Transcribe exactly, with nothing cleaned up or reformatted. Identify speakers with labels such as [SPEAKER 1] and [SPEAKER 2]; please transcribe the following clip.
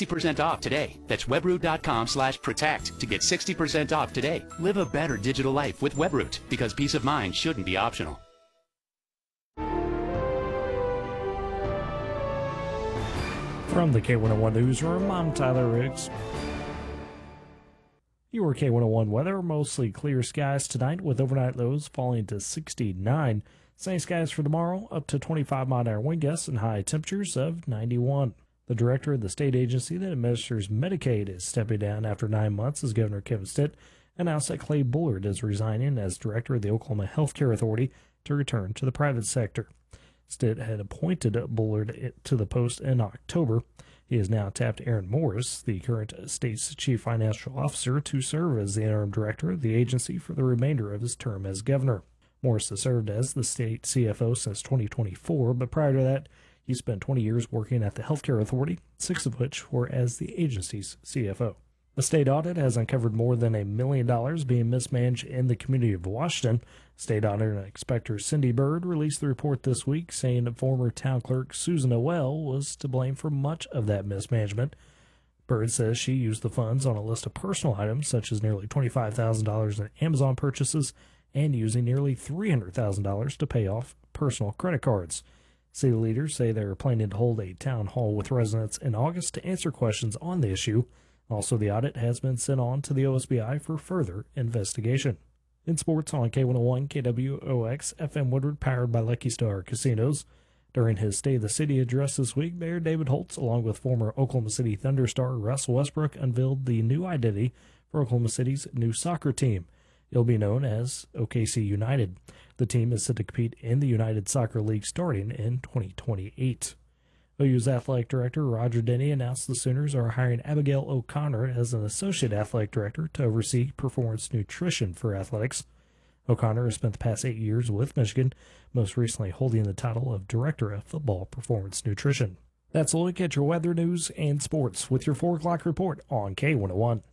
[SPEAKER 1] sixty percent off today. That's webroot.com slash protect to get sixty percent off today. Live a better digital life with Webroot, because peace of mind shouldn't be optional.
[SPEAKER 2] From the K one oh one Newsroom, I'm Tyler Riggs. Your K one oh one weather, mostly clear skies tonight with overnight lows falling to sixty-nine. Sunny skies for tomorrow, up to twenty-five mile an hour wind gusts and high temperatures of ninety-one. The director of the state agency that administers Medicaid is stepping down after nine months as Governor Kevin Stitt announced that Clay Bullard is resigning as director of the Oklahoma Health Care Authority to return to the private sector. Stitt had appointed Bullard to the post in October. He has now tapped Aaron Morris, the current state's chief financial officer, to serve as the interim director of the agency for the remainder of his term as governor. Morris has served as the state C F O since twenty twenty-four, but prior to that, he spent twenty years working at the Healthcare Authority, six of which were as the agency's C F O. The state audit has uncovered more than a million dollars being mismanaged in the community of Washington. State Auditor and Inspector Cindy Bird released the report this week, saying that former town clerk Susan Noel was to blame for much of that mismanagement. Bird says she used the funds on a list of personal items, such as nearly twenty-five thousand dollars in Amazon purchases and using nearly three hundred thousand dollars to pay off personal credit cards. City leaders say they are planning to hold a town hall with residents in August to answer questions on the issue. Also, the audit has been sent on to the O S B I for further investigation. In sports on K one oh one, K W O X, F M Woodward, powered by Lucky Star Casinos. During his State of the City address this week, Mayor David Holtz, along with former Oklahoma City Thunder star Russell Westbrook, unveiled the new identity for Oklahoma City's new soccer team. It'll be known as O K C United. The team is set to compete in the United Soccer League starting in twenty twenty-eight. O U's athletic director Roger Denny announced the Sooners are hiring Abigail O'Connor as an associate athletic director to oversee performance nutrition for athletics. O'Connor has spent the past eight years with Michigan, most recently holding the title of Director of Football Performance Nutrition. That's a look at your weather news and sports with your four o'clock report on K one oh one.